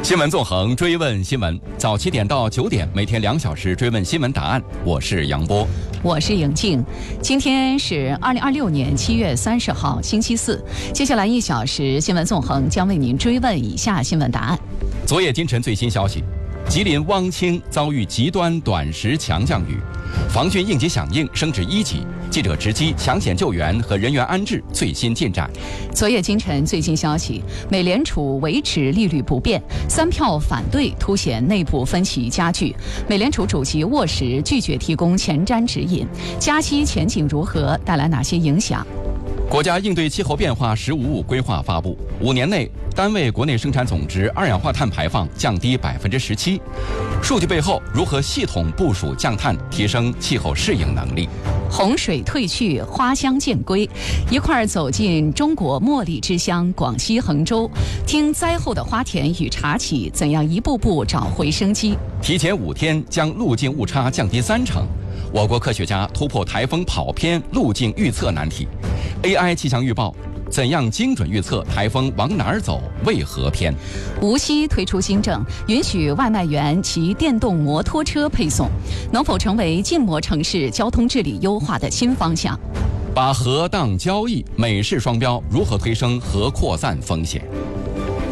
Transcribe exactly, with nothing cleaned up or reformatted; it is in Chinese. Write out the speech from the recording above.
新闻纵横，追问新闻，早七点到九点，每天两小时追问新闻答案。我是杨波， 我是颖静。今天是二零二六年七月三十号，星期四。接下来一小时，新闻纵横将为您追问以下新闻答案。 昨夜今晨最新消息，吉林汪清遭遇极端短时强降雨，防汛应急响应升至一级。记者直击抢险救援和人员安置最新进展。 昨夜今晨最新消息，美联储维持利率不变，三票反对凸显内部分歧加剧。美联储主席沃什拒绝提供前瞻指引，加息前景如何，带来哪些影响？ 国家应对气候变化“十五五”规划发布，五年内单位国内生产总值二氧化碳排放降低百分之十七。数据背后如何系统部署降碳，提升气候适应能力？ 洪水退去，花香渐归，一块儿走进中国茉莉之乡广西衡州，听灾后的花田与茶企怎样一步步找回生机。 提前五天将路径误差降低三成。我国科学家突破台风跑偏路径预测难题。A I 气象预报怎样精准预测台风往哪儿走，为何偏？ 无锡推出新政，允许外卖员骑电动摩托车配送，能否成为禁摩城市交通治理优化的新方向？ 把核当交易，美式双标如何推升核扩散风险？